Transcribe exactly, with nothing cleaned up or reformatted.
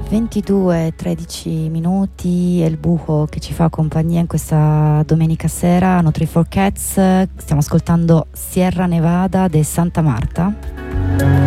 ventidue e tredici minuti è il buco che ci fa compagnia in questa domenica sera. No Tree for Cats, stiamo ascoltando Sierra Nevada de Santa Marta.